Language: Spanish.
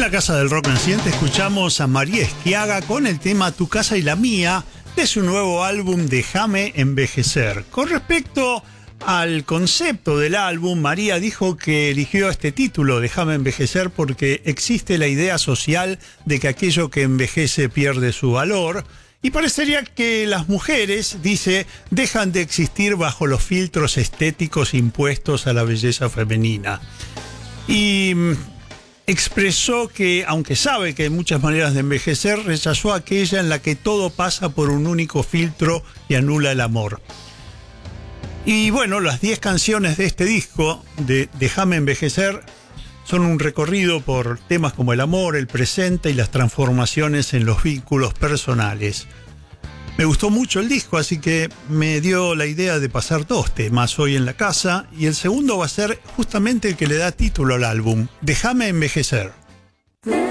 la Casa del Rock Naciente escuchamos a María Esquiaga con el tema Tu Casa y la Mía de su nuevo álbum Déjame Envejecer. Con respecto al concepto del álbum, María dijo que eligió este título, Déjame Envejecer, porque existe la idea social de que aquello que envejece pierde su valor. Y parecería que las mujeres, dice, dejan de existir bajo los filtros estéticos impuestos a la belleza femenina. Y expresó que, aunque sabe que hay muchas maneras de envejecer, rechazó aquella en la que todo pasa por un único filtro que anula el amor. Y bueno, las 10 canciones de este disco, de Déjame Envejecer, son un recorrido por temas como el amor, el presente y las transformaciones en los vínculos personales. Me gustó mucho el disco, así que me dio la idea de pasar 2 temas hoy en la casa, y el segundo va a ser justamente el que le da título al álbum, Déjame Envejecer.